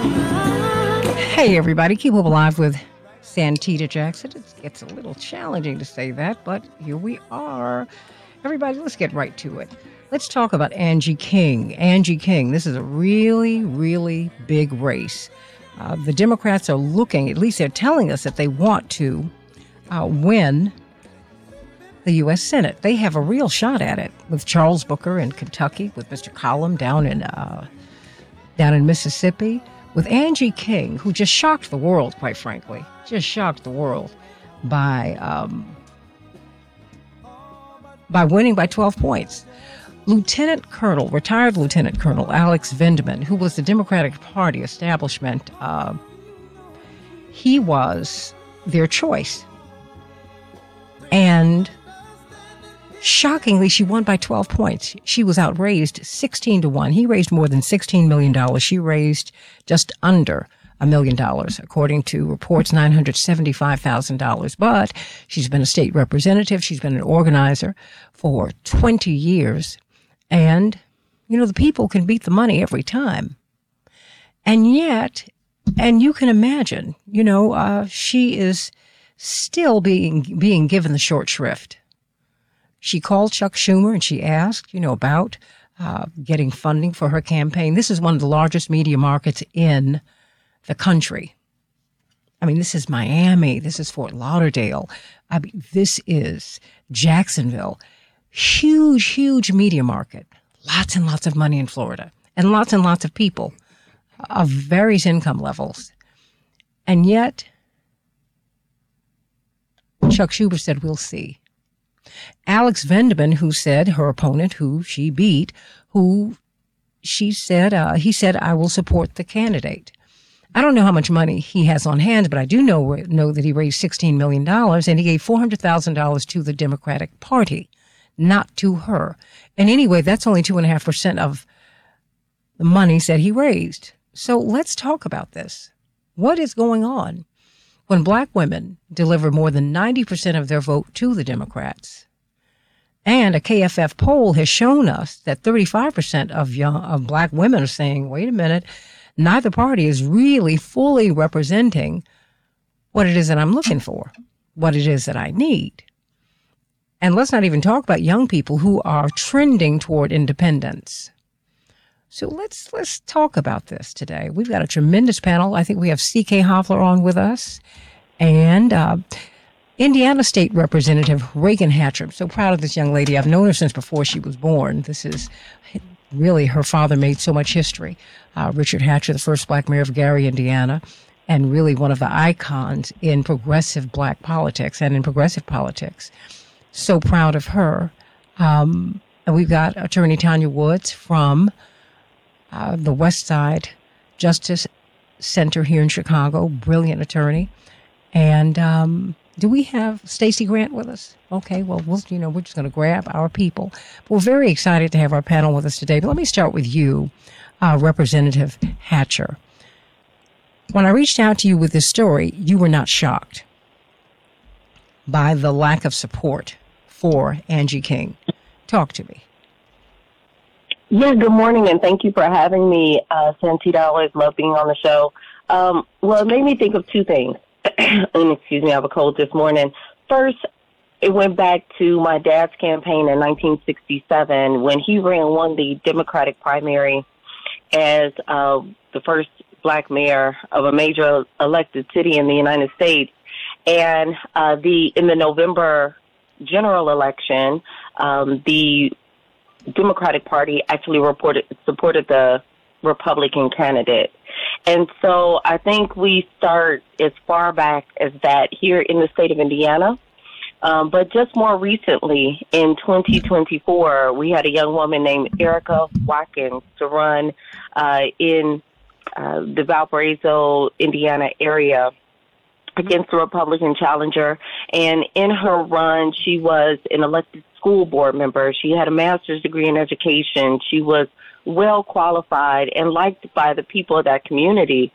Hey, everybody. Keep Up Alive with Santita Jackson. It gets a little challenging to say that, but here we are. Everybody, let's get right to it. Let's talk about Angie King. Angie King, this is a really, really big race. The Democrats are looking, at least they're telling us that they want to win the U.S. Senate. They have a real shot at it with Charles Booker in Kentucky, with Mr. Collum down in Mississippi, with Angie King, who just shocked the world, quite frankly, just shocked the world by winning by 12 points. Retired Lieutenant Colonel Alex Vindman, who was the Democratic Party establishment, he was their choice. And shockingly, she won by 12 points. She was outraised 16-1. He raised more than $16 million. She raised just under $1 million, according to reports, $975,000. But she's been a state representative. She's been an organizer for 20 years. And, you know, the people can beat the money every time. And yet, and you can imagine, she is still being given the short shrift. She called Chuck Schumer and she asked, about getting funding for her campaign. This is one of the largest media markets in the country. I mean, this is Miami. This is Fort Lauderdale. I mean, this is Jacksonville. Huge, huge media market. Lots and lots of money in Florida. And lots of people of various income levels. And yet, Chuck Schumer said, we'll see. Alex Vindman, who said, her opponent, who she beat, he said, I will support the candidate. I don't know how much money he has on hand, but I do know that he raised $16 million and he gave $400,000 to the Democratic Party, not to her. And anyway, that's only 2.5% of the monies that he raised. So let's talk about this. What is going on when black women deliver more than 90% of their vote to the Democrats? And a KFF poll has shown us that 35% of black women are saying, wait a minute, neither party is really fully representing what it is that I'm looking for, what it is that I need. And let's not even talk about young people who are trending toward independence. So let's talk about this today. We've got a tremendous panel. I think we have C.K. Hoffler on with us and Indiana State Representative Reagan Hatcher. I'm so proud of this young lady. I've known her since before she was born. This is really, her father made so much history. Richard Hatcher, the first black mayor of Gary, Indiana, and really one of the icons in progressive black politics and in progressive politics. So proud of her. And we've got Attorney Tanya Woods from the West Side Justice Center here in Chicago, brilliant attorney. And do we have Stacey Grant with us? Okay, well, we're just going to grab our people. But we're very excited to have our panel with us today. But let me start with you, Representative Hatcher. When I reached out to you with this story, you were not shocked by the lack of support for Angie King. Talk to me. Yeah, good morning, and thank you for having me, Santita. I always love being on the show. Well, it made me think of two things. Excuse me, I have a cold this morning. First, it went back to my dad's campaign in 1967 when he won the Democratic primary as the first black mayor of a major elected city in the United States. And in the November general election, the Democratic Party actually supported the Republican candidate. And so I think we start as far back as that here in the state of Indiana. But just more recently, in 2024, we had a young woman named Erica Watkins to run in the Valparaiso, Indiana area against the Republican challenger. And in her run, she was an elected school board member. She had a master's degree in education. She was well qualified and liked by the people of that community.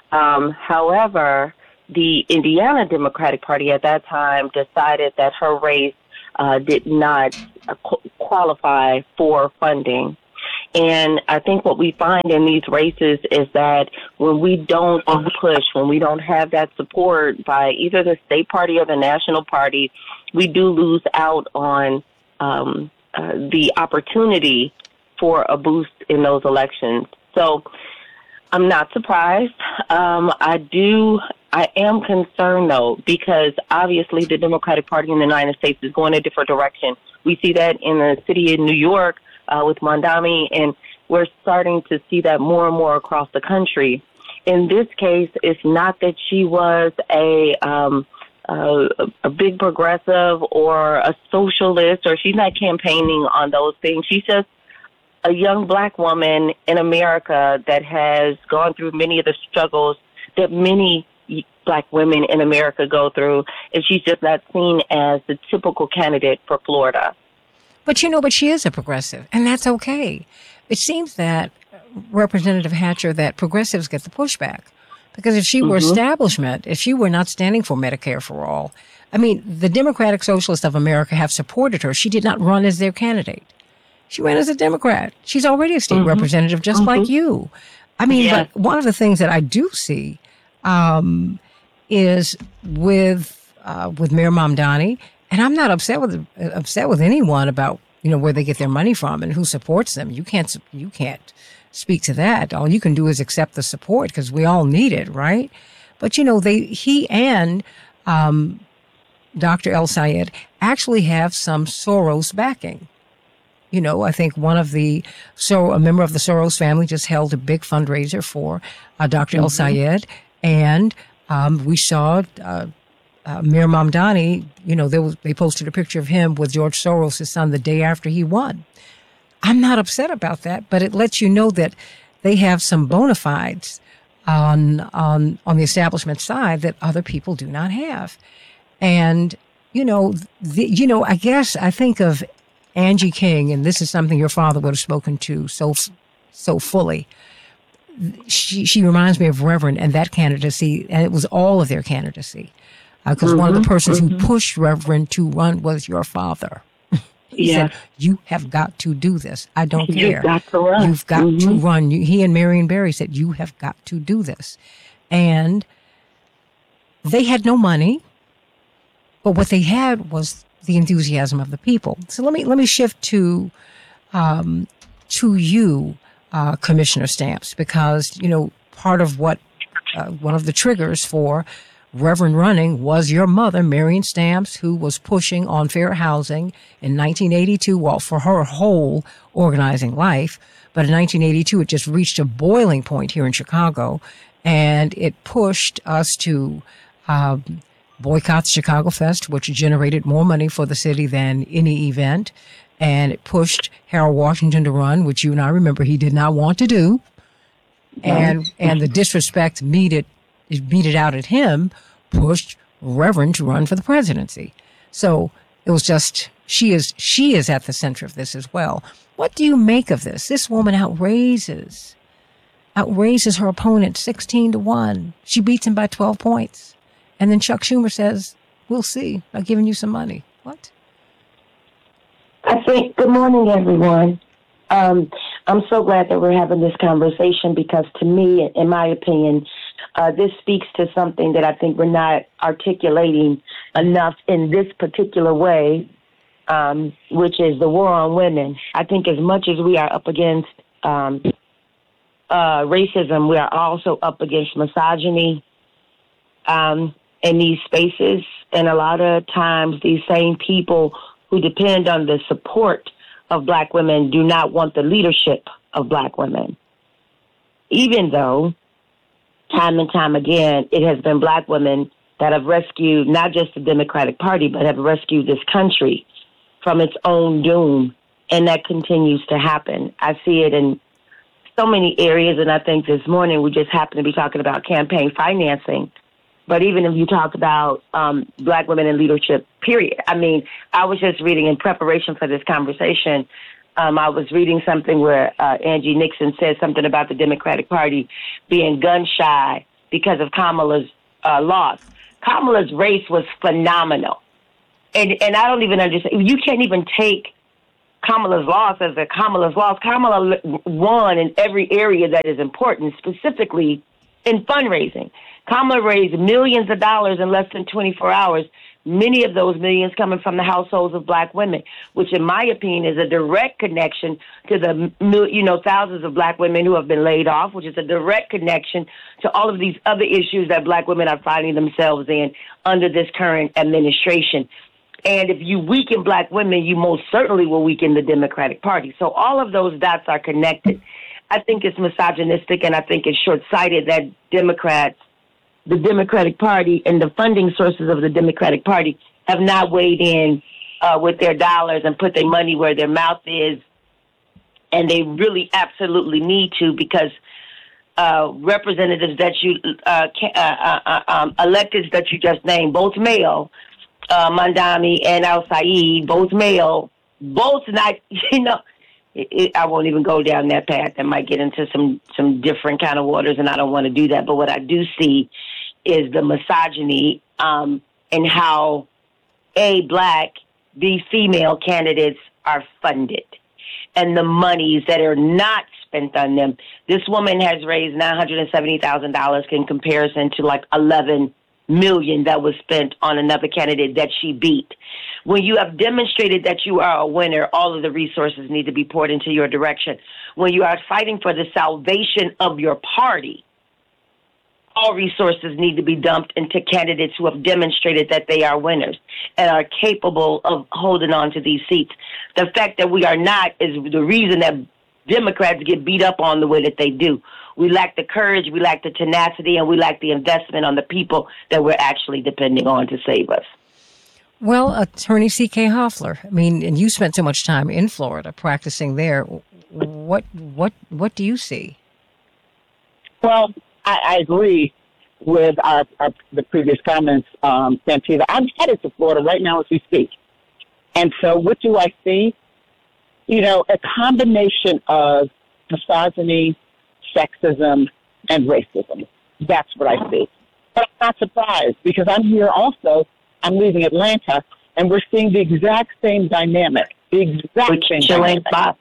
However, the Indiana Democratic Party at that time decided that her race did not qualify for funding. And I think what we find in these races is that when we don't push, when we don't have that support by either the state party or the national party, we do lose out on the opportunity for a boost in those elections. So I'm not surprised. I am concerned, though, because obviously the Democratic Party in the United States is going a different direction. We see that in the city of New York with Mondami, and we're starting to see that more and more across the country. In this case, it's not that she was a big progressive or a socialist, or she's not campaigning on those things. She's just a young black woman in America that has gone through many of the struggles that many black women in America go through, and she's just not seen as the typical candidate for Florida. But she is a progressive, and that's okay. It seems that, Representative Hatcher, that progressives get the pushback. Because if she were establishment, if she were not standing for Medicare for all, I mean, the Democratic Socialists of America have supported her. She did not run as their candidate. She ran as a Democrat. She's already a state representative, just like you. I mean, but one of the things that I do see is with Mayor Mamdani, and I'm not upset with anyone about where they get their money from and who supports them. You can't speak to that. All you can do is accept the support because we all need it, right? But he and Dr. El Sayed actually have some Soros backing. I think a member of the Soros family just held a big fundraiser for Dr. El Sayed, and we saw Mayor Mamdani. They posted a picture of him with George Soros' son the day after he won. I'm not upset about that, but it lets you know that they have some bona fides on the establishment side that other people do not have, and I guess I think of Angie King, and this is something your father would have spoken to so fully. She reminds me of Reverend and that candidacy, and it was all of their candidacy. Because one of the persons who pushed Reverend to run was your father. He said, "You have got to do this. I don't care. You've got to run. You've got to run." He and Marion Barry said, "You have got to do this." And they had no money, but what they had was the enthusiasm of the people. So let me shift to you, Commissioner Stamps, because part of what one of the triggers for Reverend running was your mother, Marion Stamps, who was pushing on fair housing in 1982, well, for her whole organizing life. But in 1982, it just reached a boiling point here in Chicago, and it pushed us to boycott the Chicago Fest, which generated more money for the city than any event. And it pushed Harold Washington to run, which you and I remember he did not want to do. And the disrespect meted out at him pushed Reverend to run for the presidency. So it was just, she is at the center of this as well. What do you make of this? This woman outraises her opponent 16-1. She beats him by 12 points. And then Chuck Schumer says, "We'll see. I've given you some money." What? I think, good morning, everyone. I'm so glad that we're having this conversation because to me, in my opinion, this speaks to something that I think we're not articulating enough in this particular way, which is the war on women. I think as much as we are up against racism, we are also up against misogyny in these spaces. And a lot of times these same people who depend on the support of black women do not want the leadership of black women. Even though time and time again, it has been black women that have rescued not just the Democratic Party, but have rescued this country from its own doom. And that continues to happen. I see it in so many areas. And I think this morning we just happen to be talking about campaign financing. But even if you talk about black women in leadership, period. I mean, I was just reading in preparation for this conversation. I was reading something where Angie Nixon said something about the Democratic Party being gun shy because of Kamala's loss. Kamala's race was phenomenal. And I don't even understand. You can't even take Kamala's loss as a Kamala's loss. Kamala won in every area that is important, specifically in fundraising. Kamala raised millions of dollars in less than 24 hours, many of those millions coming from the households of black women, which in my opinion is a direct connection to the, thousands of black women who have been laid off, which is a direct connection to all of these other issues that black women are finding themselves in under this current administration. And if you weaken black women, you most certainly will weaken the Democratic Party. So all of those dots are connected. I think it's misogynistic, and I think it's short-sighted that the Democratic Party and the funding sources of the Democratic Party have not weighed in with their dollars and put their money where their mouth is. And they really absolutely need to, because representatives that you, electeds that you just named, both male, Mandami and Al-Said, both male, both not, I won't even go down that path. I might get into some different kind of waters, and I don't want to do that. But what I do see is the misogyny and how black, B, female candidates are funded, and the monies that are not spent on them. This woman has raised $970,000 in comparison to like $11 million that was spent on another candidate that she beat. When you have demonstrated that you are a winner, all of the resources need to be poured into your direction. When you are fighting for the salvation of your party, all resources need to be dumped into candidates who have demonstrated that they are winners and are capable of holding on to these seats. The fact that we are not is the reason that Democrats get beat up on the way that they do. We lack the courage, we lack the tenacity, and we lack the investment on the people that we're actually depending on to save us. Well, Attorney C.K. Hoffler, I mean, and you spent so much time in Florida practicing there. What do you see? Well, I agree with the previous comments, Santita. I'm headed to Florida right now as we speak. And so what do I see? A combination of misogyny, sexism, and racism. That's what I see. But I'm not surprised, because I'm here also. I'm leaving Atlanta, and we're seeing the exact same dynamic. In the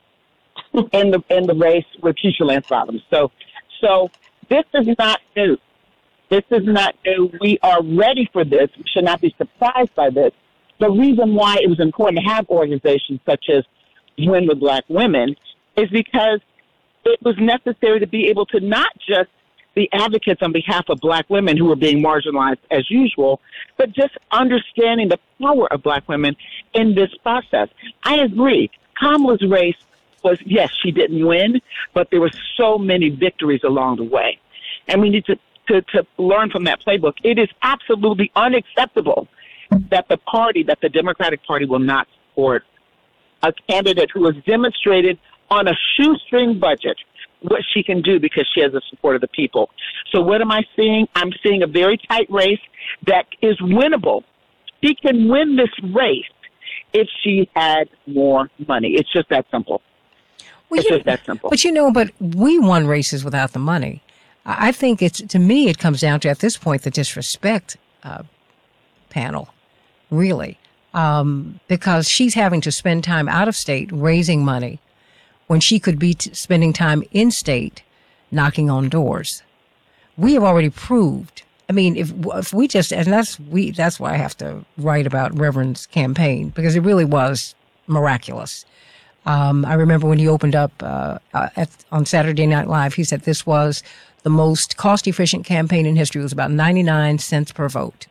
race with Keisha Lance Bottoms. So this is not new. This is not new. We are ready for this. We should not be surprised by this. The reason why it was important to have organizations such as Win with Black Women is because it was necessary to be able to not just be advocates on behalf of black women who were being marginalized as usual, but just understanding the power of black women in this process. I agree. Kamala's race was, yes, she didn't win, but there were so many victories along the way. And we need to learn from that playbook. It is absolutely unacceptable that the Democratic Party will not support a candidate who has demonstrated on a shoestring budget what she can do because she has the support of the people. So what am I seeing? I'm seeing a very tight race that is winnable. She can win this race if she had more money. It's just that simple. It's just that simple. But we won races without the money. I think to me, it comes down to, at this point, the disrespect panel, really, because she's having to spend time out of state raising money when she could be spending time in state knocking on doors. We have already proved. I mean, if we just, and that's why I have to write about Reverend's campaign, because it really was miraculous. I remember when he opened up on Saturday Night Live, he said this was the most cost-efficient campaign in history. It was about 99 cents per vote.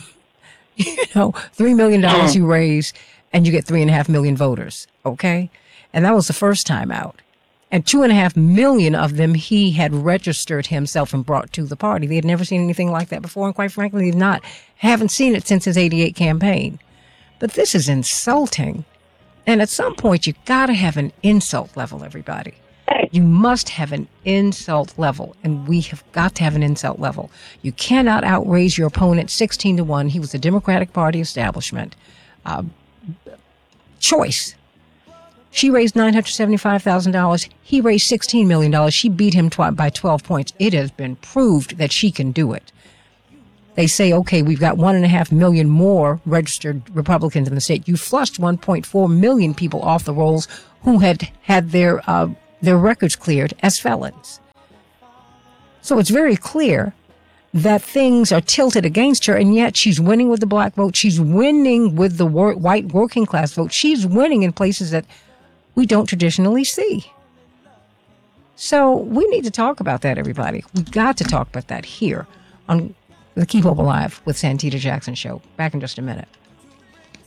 $3 million you raise, and you get 3.5 million voters. Okay. And that was the first time out. And 2.5 million of them he had registered himself and brought to the party. They had never seen anything like that before, and quite frankly, haven't seen it since his 88 campaign. But this is insulting. And at some point, you got to have an insult level, everybody. You must have an insult level, and we have got to have an insult level. You cannot outraise your opponent 16-1. He was a Democratic Party establishment choice. She raised $975,000. He raised $16 million. She beat him by 12 points. It has been proved that she can do it. they say, okay, we've got 1.5 million more registered Republicans in the state. You flushed 1.4 million people off the rolls who had their records cleared as felons. So it's very clear that things are tilted against her, and yet she's winning with the black vote. She's winning with the white working class vote. She's winning in places that we don't traditionally see. So we need to talk about that, everybody. We've got to talk about that here on the Keep Hope Alive with Santita Jackson show. Back in just a minute.